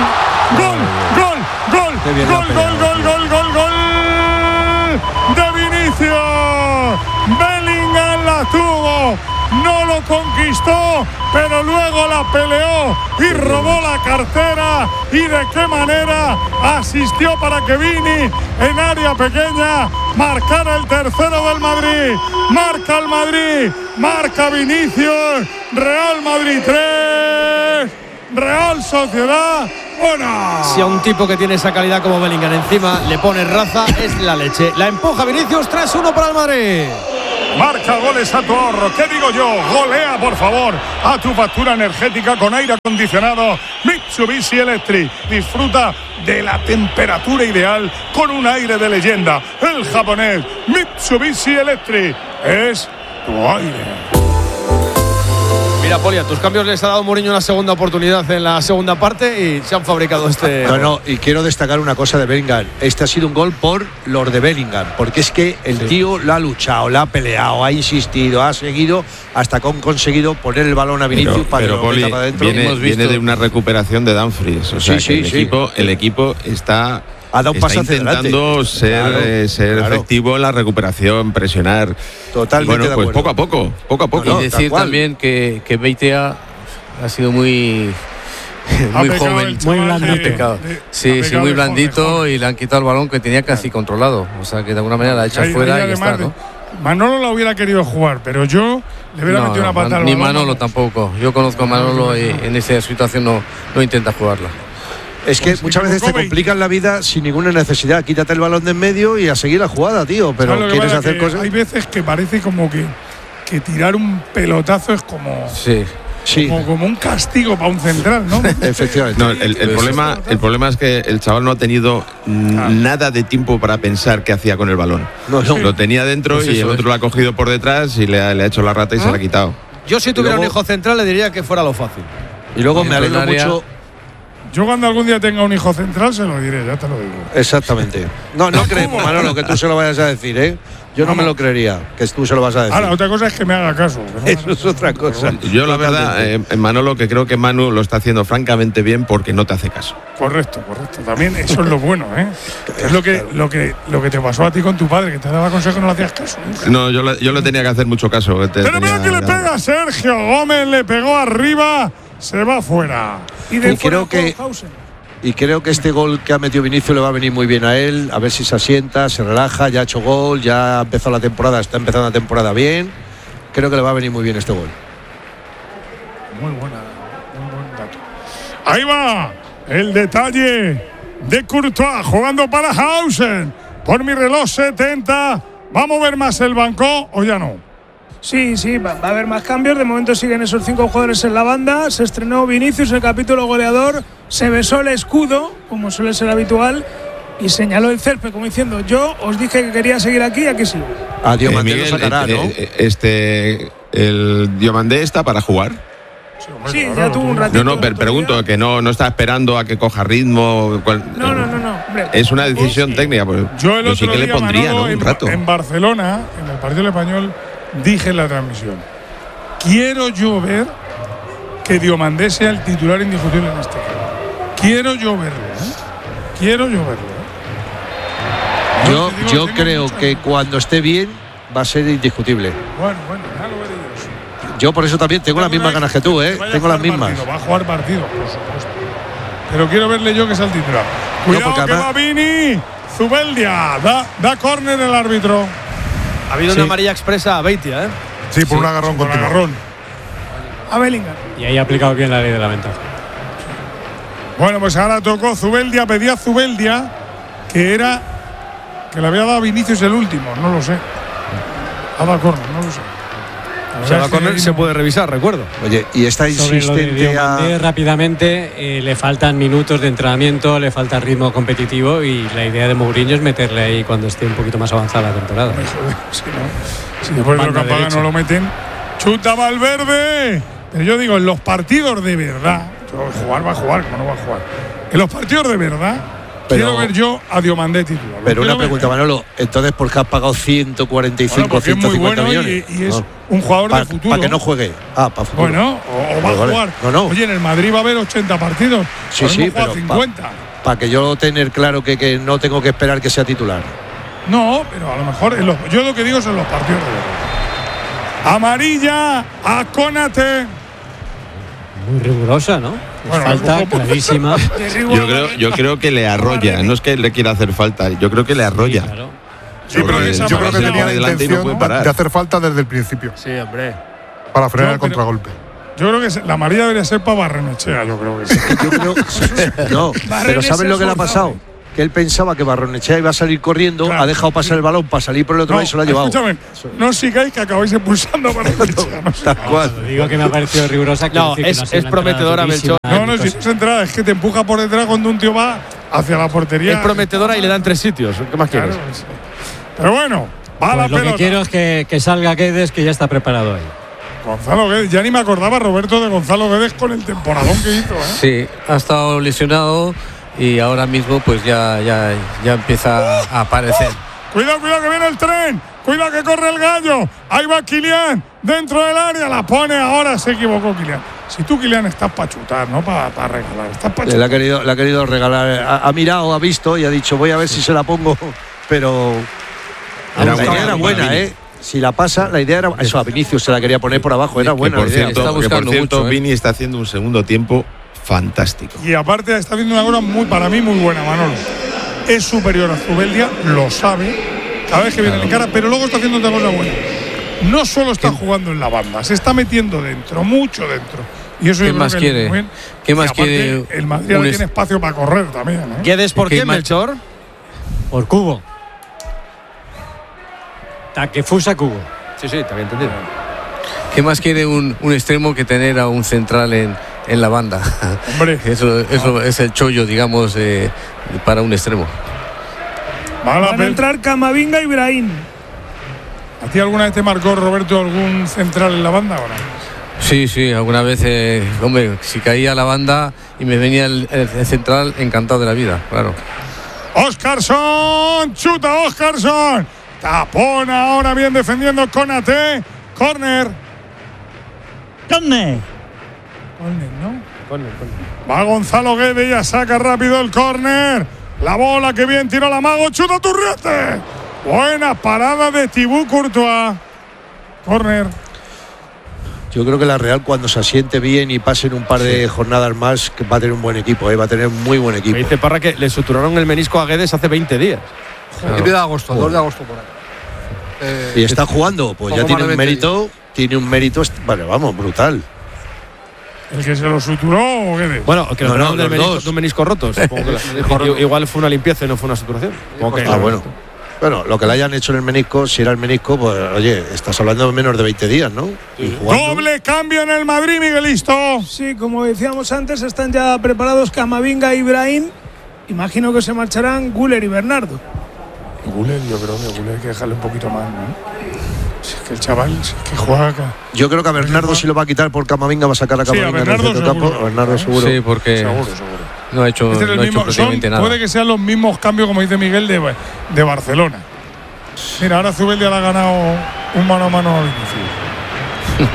Gol de Vinicius. Bellingham la tuvo. No lo conquistó, pero luego la peleó y robó la cartera. ¿Y de qué manera? Asistió para que Vini, en área pequeña, marcara el tercero del Madrid. Marca el Madrid, marca Vinicius. Real Madrid 3, Real Sociedad 1. Si a un tipo que tiene esa calidad como Bellingham encima le pone raza, es la leche. La empuja Vinicius, 3-1 para el Madrid. Marca goles a tu ahorro. ¿Qué digo yo? Golea, por favor, a tu factura energética con aire acondicionado Mitsubishi Electric. Disfruta de la temperatura ideal con un aire de leyenda. El japonés Mitsubishi Electric es tu aire. Mira, Poli, a tus cambios les ha dado Mourinho una segunda oportunidad en la segunda parte y se han fabricado este. No, y quiero destacar una cosa de Bellingham. Este ha sido un gol por los de Bellingham, porque es que el tío lo ha luchado, la ha peleado, ha insistido, ha seguido hasta que han conseguido poner el balón a Vinicius para que lo meta para adentro. Viene de una recuperación de Dumfries. O sea, el equipo está. Ha dado un paso hacia intentando ser efectivo en la recuperación, presionar. Totalmente. Bueno, pues poco a poco. Y decir también que Beitia ha sido muy joven, muy blandito. Muy blandito y le han quitado el balón que tenía casi controlado. O sea que de alguna manera la ha hecho fuera y ya está, ¿no? Manolo la hubiera querido jugar, pero yo le hubiera metido una patada al balón. Ni Manolo tampoco. Yo conozco a Manolo y en esa situación no intenta jugarla. Es que muchas veces te complican la vida sin ninguna necesidad. Quítate el balón de en medio y a seguir la jugada, tío. Pero quieres hacer cosas. Hay veces que parece como que tirar un pelotazo es como. Como un castigo para un central, ¿no? Efectivamente. No, el problema es que el chaval no ha tenido nada de tiempo para pensar qué hacía con el balón. Lo tenía dentro pues y el otro lo ha cogido por detrás y le ha hecho la rata y se la ha quitado. Yo si tuviera un hijo central le diría que fuera lo fácil. Y luego me alegro mucho. Yo cuando algún día tenga un hijo central se lo diré, ya te lo digo. Exactamente. No creemos, Manolo, que tú se lo vayas a decir, ¿eh? Yo no me lo creería, que tú se lo vas a decir. Ahora, otra cosa es que me haga caso. Eso es otra cosa. Yo la verdad, Manolo, que creo que Manu lo está haciendo francamente bien porque no te hace caso. Correcto. También eso es lo bueno, ¿eh? Es lo que te pasó a ti con tu padre, que te daba consejos y no le hacías caso. No, yo le tenía que hacer mucho caso. Pero mira que le pega a Sergio Gómez, le pegó arriba, se va fuera. Y creo que este gol que ha metido Vinicius le va a venir muy bien a él, a ver si se asienta, se relaja, ya ha hecho gol, ya ha empezado la temporada, está empezando la temporada bien. Creo que le va a venir muy bien este gol. Muy buen dato. Ahí va el detalle de Courtois jugando para Hausen. Por mi reloj 70. ¿Va a mover más el banco o ya no? Sí, va a haber más cambios. De momento siguen esos 5 jugadores en la banda. Se estrenó Vinicius, el capítulo goleador. Se besó el escudo, como suele ser habitual, y señaló el césped, como diciendo: yo os dije que quería seguir aquí sigo. Diomandé lo sacará, ¿no? El Diomandé está para jugar. Sí, ya tuvo un ratito. No, pregunto, que no está esperando a que coja ritmo. No. Hombre, es una decisión técnica. Pues, yo sí que le pondría, Manolo, ¿no? Un rato. En Barcelona, en el partido español, dije en la transmisión: quiero yo ver que Diomandé sea el titular indiscutible en este juego. Quiero yo verlo. Yo creo que cuando esté bien va a ser indiscutible. Bueno, ya lo veré yo. Yo por eso también tengo las mismas ganas que tú, ¿eh? Tengo las mismas. Va a jugar partido, por supuesto. Pero quiero verle yo que sea el titular. Cuidado que va Vini. Zubeldia. Da córner el árbitro. Ha habido una amarilla expresa a Beitia, ¿eh? Sí, por un agarrón continuo. A Bellingham. Y ahí ha aplicado bien la ley de la ventaja. Bueno, pues ahora tocó Zubeldia, pedía Zubeldia, que le había dado a Vinicius el último, no lo sé. Ha dado córner, no lo sé. Se va a correr, se puede revisar, recuerdo. Oye, y está insistente rápidamente, le faltan minutos de entrenamiento, le falta ritmo competitivo y la idea de Mourinho es meterle ahí cuando esté un poquito más avanzada la temporada. Si después de lo que pagan no lo meten, chuta Valverde. Pero yo digo, en los partidos de verdad, jugar va a jugar, como no va a jugar. En los partidos de verdad, quiero ver yo a Diomandé titular. Pero una pregunta, Manolo, entonces ¿por qué has pagado 145 o 150 millones? Y es un jugador de futuro. Para que no juegue. Para futuro. Bueno, o va a jugar. No. Oye, en el Madrid va a haber 80 partidos. Sí, pero 50. Para que yo tener claro que no tengo que esperar que sea titular. No, pero a lo mejor yo lo que digo son los partidos de verdad. Amarilla a Konate. Muy rigurosa, ¿no? Bueno, falta clarísima. Yo creo que le arrolla. No es que le quiera hacer falta. Yo creo que le arrolla. Sí, claro. Sí, pero yo creo que tenía la intención de hacer falta desde el principio. Sí, hombre. Para frenar el contragolpe. Yo creo que la amarilla debería ser para Barrenechea, yo creo que sí. No, pero ¿sabes lo que le ha pasado? Que él pensaba que Barrenechea iba a salir corriendo, ha dejado pasar el balón para salir por el otro lado y se lo ha llevado. Escúchame, no sigáis que acabáis expulsando a Barrenechea. Tal cual. Digo que me ha parecido rigurosa. Es prometedora, Melchor. No, si es entrada, es que te empuja por detrás cuando un tío va hacia la portería. Es prometedora y le dan 3 sitios. ¿Qué más quieres? Pero bueno, va la pelota. Lo que quiero es que salga Guedes, que ya está preparado ahí. Gonzalo Guedes, ya ni me acordaba, Roberto, de Gonzalo Guedes con el temporadón que hizo. Sí, ha estado lesionado y ahora mismo pues ya empieza a aparecer. Cuidado que viene el tren. Cuidado que corre el gallo. Ahí va Kylian dentro del área. La pone ahora. Se equivocó Kylian. Si tú, Kylian, estás para chutar, no para regalar. Estás para chutar. Le ha querido regalar. Ha mirado, ha visto y ha dicho, voy a ver si se la pongo. Pero la idea era buena, Si la pasa, la idea era eso. A Vinicius se la quería poner por abajo. Era buena. Por cierto, mucho, Vini está haciendo un segundo tiempo fantástico. Y aparte está haciendo una cosa para mí muy buena, Manolo. Es superior a Zubeldia, lo sabe. Cada vez que viene en cara, pero luego está haciendo otra cosa buena. No solo está jugando en la banda, se está metiendo dentro, mucho dentro. Y eso ¿Qué más quiere? ¿Qué más quiere? El Madrid ahora tiene espacio para correr también. ¿Guedes por qué, Melchor? Por Cubo. Takefusa Cubo. Sí, también entendido. ¿Qué más quiere un extremo que tener a un central en la banda? Hombre. Eso es el chollo, digamos, para un extremo. Van a entrar Camavinga y Brahim. ¿A ti alguna vez te marcó, Roberto, algún central en la banda o no? Sí, alguna vez, hombre, si caía la banda y me venía el central, encantado de la vida, claro. Óscarson, chuta Óscarson. Tapona ahora bien defendiendo Konaté. Corner, ¿no? Corner. Va Gonzalo Guedes, ya saca rápido el córner. La bola que bien tiró la Mago, chuta Turriete. Buena parada de Thibaut Courtois. Córner. Yo creo que la Real, cuando se asiente bien y pasen un par de jornadas más, que va a tener un buen equipo, va a tener muy buen equipo. Me dice Parra que le suturaron el menisco a Guedes hace 20 días. Principio de agosto, 2 de agosto por ahí. Y está jugando, pues ya tiene un mérito. Tiene un mérito, vamos, brutal. ¿El que se lo suturó o Guedes? Bueno, que lo no, de un menisco roto. Supongo que igual fue una limpieza y no fue una suturación. Bueno. Bueno, lo que le hayan hecho en el menisco, si era el menisco, pues oye, estás hablando de menos de 20 días, ¿no? Sí. Doble cambio en el Madrid, Miguelito. Sí, como decíamos antes, están ya preparados Camavinga y Brahim. Imagino que se marcharán Güler y Bernardo. Güler, yo creo que Güler hay que dejarle un poquito más, ¿no? Si es que el chaval, si es que juega acá. Yo creo que a Bernardo si lo va a quitar por Camavinga, va a sacar a Camavinga en el centro campo. A Bernardo seguro. Sí, porque seguro. No ha hecho, prácticamente nada. Puede que sean los mismos cambios, como dice Miguel, de Barcelona. Mira, ahora Zubeldia le ha ganado un mano a mano a Vinicius.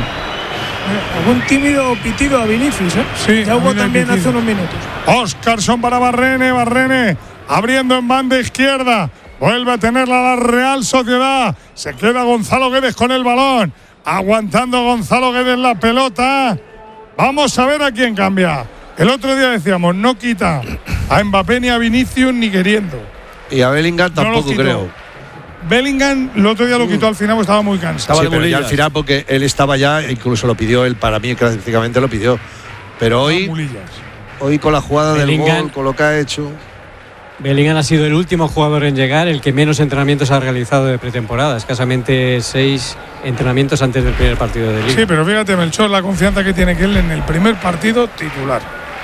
Algún tímido pitido a Vinicius, Sí, ya hubo también hace unos minutos. Óscarson para Barrene abriendo en banda izquierda. Vuelve a tenerla la Real Sociedad. Se queda Gonzalo Guedes con el balón. Aguantando Gonzalo Guedes la pelota. Vamos a ver a quién cambia. El otro día decíamos, no quita a Mbappé ni a Vinicius ni queriendo. Y a Bellingham tampoco, creo. Bellingham el otro día lo quitó al final porque estaba muy cansado. Sí, pero ya al final porque él estaba ya, incluso lo pidió él, para mí prácticamente lo pidió. Pero hoy con la jugada del gol, con lo que ha hecho. Bellingham ha sido el último jugador en llegar, el que menos entrenamientos ha realizado de pretemporada. Escasamente 6 entrenamientos antes del primer partido de Liga. Sí, pero fíjate, Melchor, la confianza que tiene que él en el primer partido titular.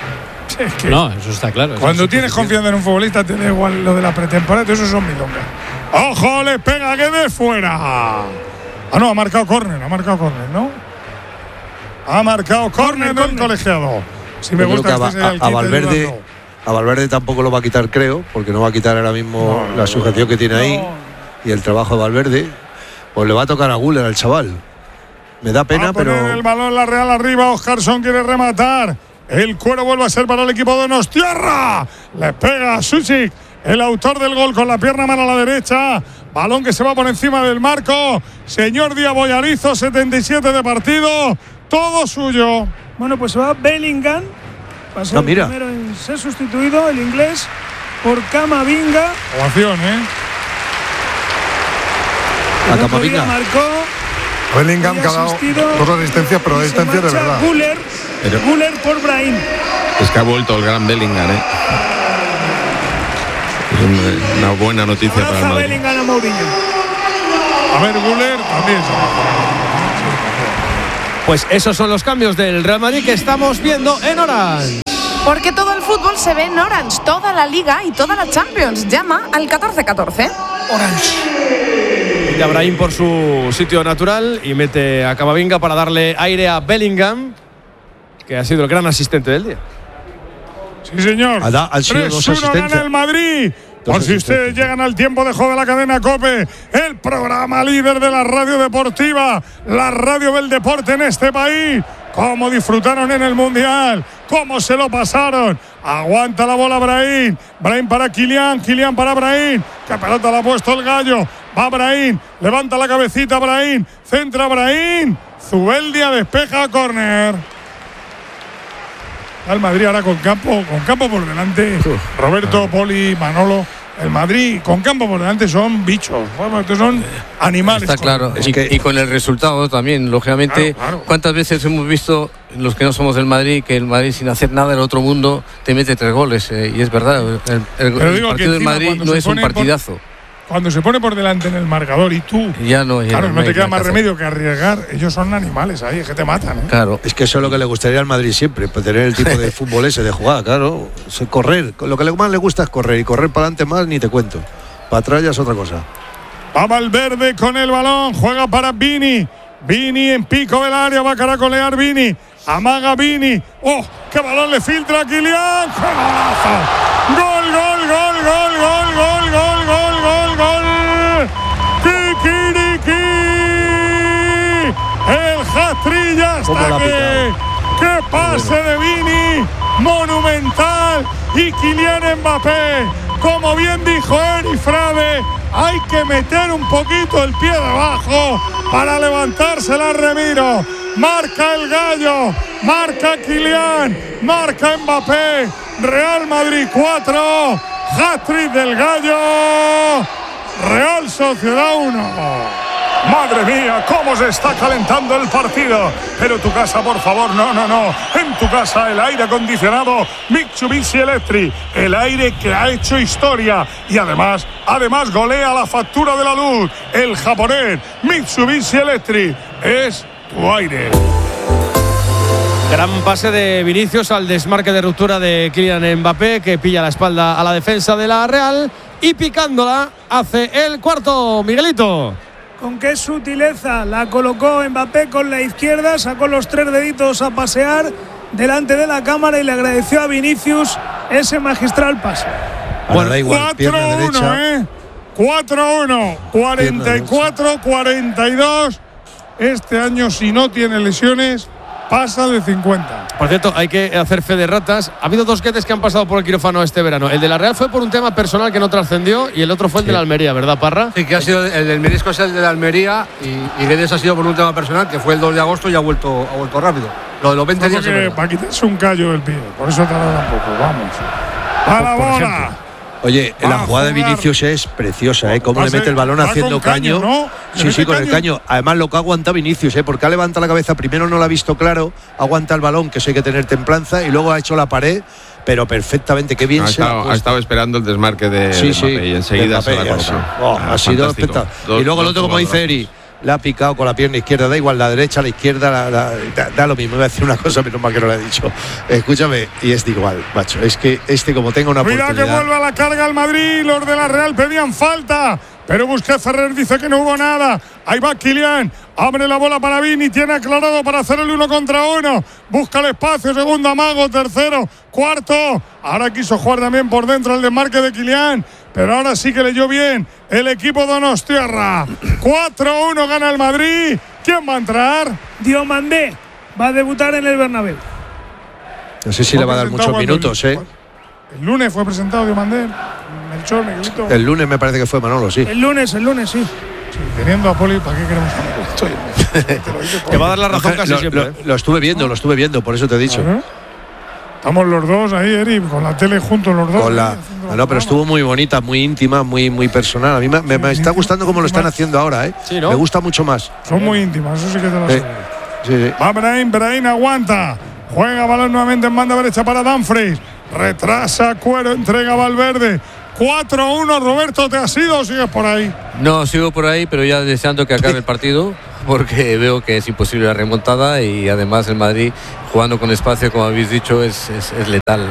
Es que no, eso está claro. Cuando tienes confianza en un futbolista, te da igual lo de la pretemporada, eso son milongas. ¡Ojo! Le pega que de fuera. Ah, no, ha marcado córner, ¿no? Ha marcado córner del colegiado. Si me gusta a Valverde tampoco lo va a quitar, creo, porque no va a quitar ahora mismo la sujeción que tiene ahí y el trabajo de Valverde. Pues le va a tocar a Güler al chaval. Me da pena, pero. El balón la Real arriba. Óscarson quiere rematar. El cuero vuelve a ser para el equipo de Nostierra. Le pega a Suchik, el autor del gol, con la pierna mano a la derecha. Balón que se va por encima del marco. Señor Diabollarizo, 77 de partido. Todo suyo. Bueno, pues va Bellingham. Va a ser el primero en ser sustituido, el inglés, por Camavinga. Ovación, A Camavinga. Marcó. Bellingham que ha dado 2 asistencias, pero asistencias de verdad. Güler por Brahim. Es que ha vuelto el gran Bellingham, Es una buena noticia para el Madrid. Bellingham a Mourinho. A ver, Güler también. Pues esos son los cambios del Real Madrid que estamos viendo en Orange. Porque todo el fútbol se ve en Orange, toda la Liga y toda la Champions. Llama al 1414. Orange. Cambia a Brahim por su sitio natural y mete a Camavinga para darle aire a Bellingham, que ha sido el gran asistente del día. Sí, señor. Han sido 3-1 gana el Madrid. Por si ustedes llegan al tiempo de juego de la cadena COPE, el programa líder de la radio deportiva, la radio del deporte en este país. Cómo disfrutaron en el Mundial, cómo se lo pasaron. Aguanta la bola Brahim. Brahim para Kylian, Kylian para Brahim. Que pelota la ha puesto el Gallo. Va Brahim, levanta la cabecita Brahim, centra Brahim. Zubeldia despeja a córner. Al Madrid ahora con campo por delante. Roberto, Poli, Manolo. El Madrid con campo por delante son bichos. Bueno, estos son animales. Está claro. Y con el resultado también, lógicamente. Claro. ¿Cuántas veces hemos visto, los que no somos del Madrid, que el Madrid sin hacer nada del otro mundo te mete 3 goles? Y es verdad, el partido del Madrid no es un partidazo. Cuando se pone por delante en el marcador y tú, no te queda más remedio que arriesgar. Ellos son animales ahí, es que te matan, ¿eh? Claro. Es que eso es lo que le gustaría al Madrid siempre, pues tener el tipo de fútbol ese de jugada, claro. Correr, lo que más le gusta es correr, y correr para adelante más ni te cuento. Para atrás ya es otra cosa. Va Valverde con el balón, juega para Vini. Vini en pico del área, va a caracolear Vini. Amaga Vini. ¡Oh! ¡Qué balón le filtra a Kylian! ¡Qué golazo! ¡Gol, gol, gol, gol, gol, gol, gol, gol, gol, gol! ¡Kikiriki! El hat-trick ya está aquí. ¡Qué pase de Vini! ¡Monumental! Y Kylian Mbappé, como bien dijo Eri Frade, hay que meter un poquito el pie debajo para levantársela a Remiro. Marca el Gallo, marca Kylian, marca Mbappé. Real Madrid 4, hat-trick del Gallo. Real Sociedad 1. Madre mía, cómo se está calentando el partido. Pero tu casa, por favor, no. En tu casa el aire acondicionado Mitsubishi Electric. El aire que ha hecho historia. Y además golea la factura de la luz. El japonés Mitsubishi Electric es tu aire. Gran pase de Vinicius al desmarque de ruptura de Kylian Mbappé, que pilla la espalda a la defensa de la Real. Y picándola hace el cuarto, Miguelito. Con qué sutileza la colocó Mbappé con la izquierda, sacó los 3 deditos a pasear delante de la cámara y le agradeció a Vinicius ese magistral pase. Bueno, da igual, 4-1, 4-1, 44-42. Este año, si no tiene lesiones, pasa de 50. Por cierto, hay que hacer fe de ratas. Ha habido 2 guetes que han pasado por el quirófano este verano. El de la Real fue por un tema personal que no trascendió y el otro fue el de la Almería, ¿verdad, Parra? Sí, que ha sido el del menisco, es el de la Almería y Guedes ha sido por un tema personal que fue el 2 de agosto y ha vuelto rápido. Lo de los 20 días. Para quitarse un callo del pie, por eso tarda un poco. Vamos. ¡A la bola! Oye, la jugada de Vinicius es preciosa, ¿eh? Cómo le mete el balón haciendo caño. ¿No? Sí, con el caño. Además, lo que aguanta Vinicius, porque ha levantado la cabeza. Primero no lo ha visto claro, aguanta el balón, que eso hay que tener templanza, y luego ha hecho la pared, pero perfectamente, qué bien ha estado esperando el desmarque de Mbappé y enseguida se la ha colocado. Ha sido espectacular. Y luego el otro, como dice Eri, la ha picado con la pierna izquierda, da igual, la derecha, la izquierda, da lo mismo. Voy a decir una cosa, pero más que no la he dicho. Escúchame, y es igual, macho. Es que como tenga una oportunidad. Cuidado que vuelva a la carga el Madrid. Los de la Real pedían falta, pero Busquets Ferrer dice que no hubo nada. Ahí va Kylian, abre la bola para Vini, tiene aclarado para hacer el 1 contra 1. Busca el espacio, segundo amago, tercero, cuarto. Ahora quiso jugar también por dentro el desmarque de Kylian, pero ahora sí que leyó bien el equipo donostiarra. 4-1 gana el Madrid. ¿Quién va a entrar? Diomandé va a debutar en el Bernabéu. No sé si le va a dar muchos minutos, ¿eh? El lunes fue presentado Diomandé. Melchor, Miguelito. El lunes me parece que fue Manolo, sí. El lunes, sí. Sí, teniendo a Poli, ¿para qué queremos esto? Te va a dar la razón casi siempre. Lo estuve viendo, por eso te he dicho. Estamos los dos ahí, Eri, con la tele juntos los dos. No, pero estuvo muy bonita, muy íntima, muy personal. A mí me está gustando cómo lo están haciendo ahora, ¿eh? Sí, ¿no? Me gusta mucho más. Son muy íntimas, eso sí que te lo aseguro. Sí. Va Brahim aguanta. Juega balón nuevamente en banda derecha para Dumfries. Retrasa Cuero, entrega Valverde. 4-1, Roberto, ¿te has ido o sigues por ahí? No, sigo por ahí, pero ya deseando que acabe el partido, porque veo que es imposible la remontada y además el Madrid, jugando con espacio, como habéis dicho, es letal.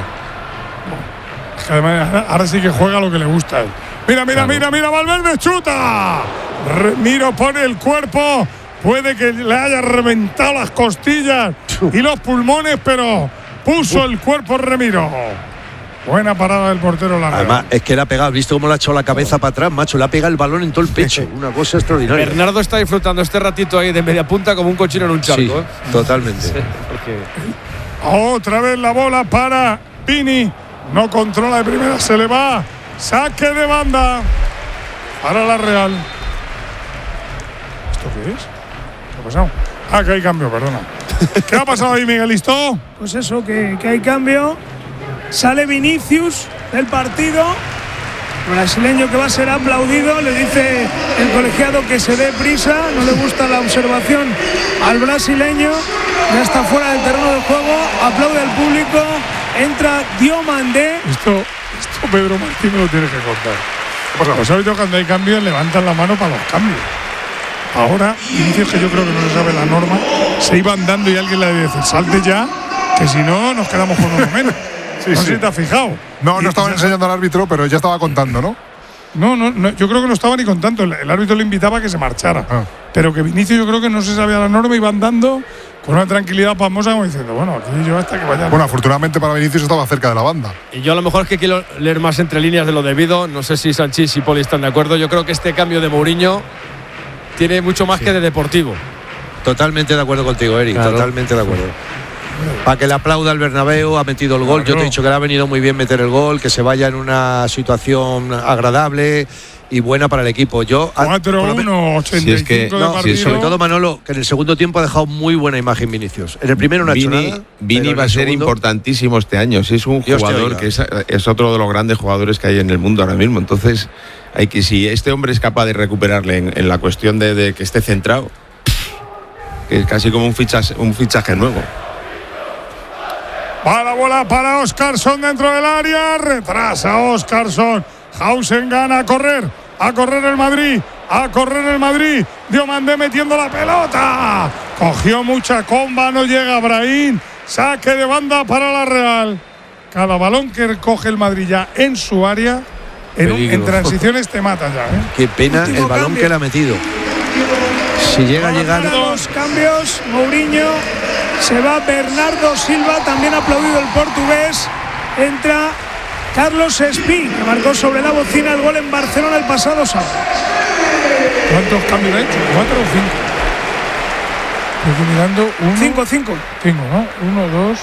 Es que además, ahora sí que juega lo que le gusta. Mira, Valverde chuta. Remiro pone el cuerpo. Puede que le haya reventado las costillas y los pulmones, pero puso el cuerpo Remiro. Buena parada del portero Larrea. Además, es que le ha pegado. ¿Visto cómo le ha echado la cabeza para atrás, macho? Le ha pegado el balón en todo el pecho. Una cosa extraordinaria. Bernardo está disfrutando este ratito ahí de media punta como un cochino en un charco. Sí, totalmente. Sí, porque... Otra vez la bola para Vini. No controla de primera, se le va. Saque de banda para la Real. ¿Esto qué es? ¿Qué ha pasado? Ah, que hay cambio, perdona. ¿Qué ha pasado ahí, Miguelito? Pues eso, que hay cambio. Sale Vinicius del partido. El brasileño que va a ser aplaudido. Le dice el colegiado que se dé prisa. No le gusta la observación al brasileño. Ya está fuera del terreno de juego. Aplaude al público. Entra Diomandé. Esto Pedro Martín me lo tiene que contar. Pues ha visto cuando hay cambios levantan la mano para los cambios. Ahora, Vinicius, que yo creo que no se sabe la norma, se iba andando y alguien le dice salte ya, que si no nos quedamos con uno menos. No sé si te has fijado. No estaba enseñando al árbitro, pero ya estaba contando, ¿no? No, yo creo que no estaba ni contando. El árbitro le invitaba a que se marchara. Pero que Vinicius yo creo que no se sabía la norma, iba andando con una tranquilidad pasmosa como diciendo, bueno, aquí yo hasta que vaya. Bueno, afortunadamente para Vinicius estaba cerca de la banda. Y yo a lo mejor es que quiero leer más entre líneas de lo debido. No sé si Sanchís y Poli están de acuerdo. Yo creo que este cambio de Mourinho tiene mucho más que de deportivo. Totalmente de acuerdo contigo, Eric. Claro. Totalmente de acuerdo. Para que le aplauda al Bernabéu, ha metido el gol. Yo te he dicho que le ha venido muy bien meter el gol, que se vaya en una situación agradable y buena para el equipo. 4-1, 85 de partido. Sobre todo Manolo, que en el segundo tiempo ha dejado muy buena imagen Vinicius. En el primero no ha hecho nada. Vini va a ser importantísimo este año. Si es un jugador que es otro de los grandes jugadores que hay en el mundo ahora mismo. Entonces, si este hombre es capaz de recuperarle en la cuestión de que esté centrado, que es casi como un fichaje nuevo. Va la bola para Óscarson dentro del área. Retrasa Óscarson. Hausen gana a correr el Madrid. Diomandé metiendo la pelota. Cogió mucha comba, no llega Brahim. Saque de banda para la Real. Cada balón que coge el Madrid ya en su área, en transiciones te mata ya. Qué pena el balón cambio que le ha metido. Si llega a llegar. Dos cambios, Mourinho. Se va Bernardo Silva, también aplaudido el portugués. Entra Carlos Espí, que marcó sobre la bocina el gol en Barcelona el pasado sábado. ¿Cuántos cambios ha hecho? ¿4 o 5? Estoy mirando 1. 5, ¿no? 1, 2,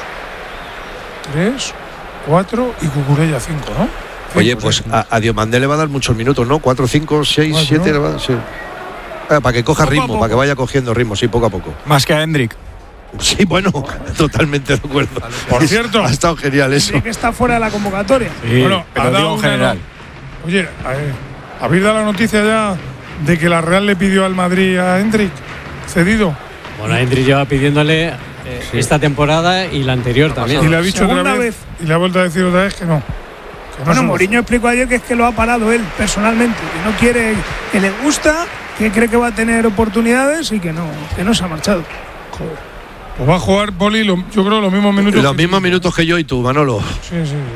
3, 4 y Cucurella 5, ¿no? Oye, pues a Diomandé le va a dar muchos minutos, ¿no? 4, 5, 6, 7 le va a dar, sí. Para que coja ritmo, para que vaya cogiendo ritmo, sí, poco a poco. Más que a Hendrik. Sí, bueno, totalmente de acuerdo. Por cierto, ha estado genial eso. Que está fuera de la convocatoria. Sí, bueno, pero digo en general. Oye, ¿habéis dado la noticia ya de que la Real le pidió al Madrid a Hendrik cedido? Bueno, Hendrik lleva pidiéndole esta temporada y la anterior también. Y le ha dicho otra vez y le ha vuelto a decir otra vez que no. Bueno, Mourinho explicó ayer que es que lo ha parado él personalmente, que no quiere, que le gusta, que cree que va a tener oportunidades y que no se ha marchado. Joder. Pues va a jugar Poli, yo creo, los mismos minutos. Los mismos minutos que yo y tú, Manolo. Sí.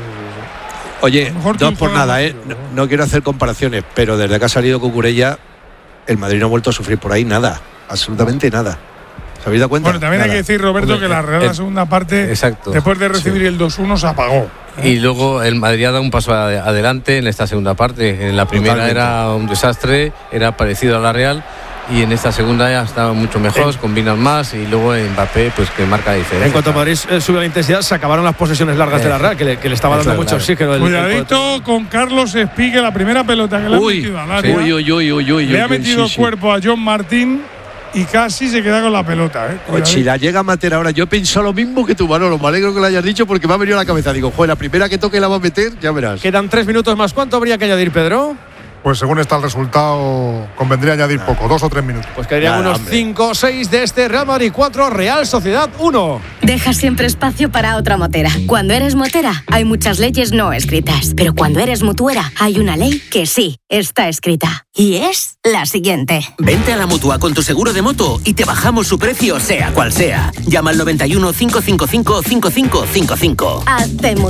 Oye, no por nada, no quiero hacer comparaciones, pero desde que ha salido Cucurella, el Madrid no ha vuelto a sufrir por ahí nada, absolutamente nada. ¿Se habéis dado cuenta? Bueno, también hay que decir, Roberto, que la Real la segunda parte, después de recibir el 2-1, se apagó. Y luego el Madrid ha dado un paso adelante en esta segunda parte. En la primera era un desastre, era parecido a la Real. Y en esta segunda ya estaba mucho mejor, combinan más y luego Mbappé pues que marca la diferencia. En cuanto a Madrid sube la intensidad, se acabaron las posesiones largas de la Real, que le estaba dando mucho oxígeno. Cuidadito con Carlos Espí, que la primera pelota que le ha metido al área. Le ha metido cuerpo a John Martín y casi se queda con la pelota. Si la llega a meter ahora, yo pienso lo mismo que tú, Manolo. Me alegro que lo hayas dicho porque me ha venido a la cabeza. Digo, joder, la primera que toque la va a meter, ya verás. Quedan 3 minutos más. ¿Cuánto habría que añadir, Pedro? Pues según está el resultado, convendría añadir poco, 2 o 3 minutos. Pues quedarían unos 5 o 6 de este Real Madrid 4, Real Sociedad 1. Deja siempre espacio para otra motera. Cuando eres motera, hay muchas leyes no escritas. Pero cuando eres mutuera, hay una ley que sí está escrita. Y es la siguiente. Vente a la Mutua con tu seguro de moto y te bajamos su precio, sea cual sea. Llama al 91 555 5555. Hazte mutua.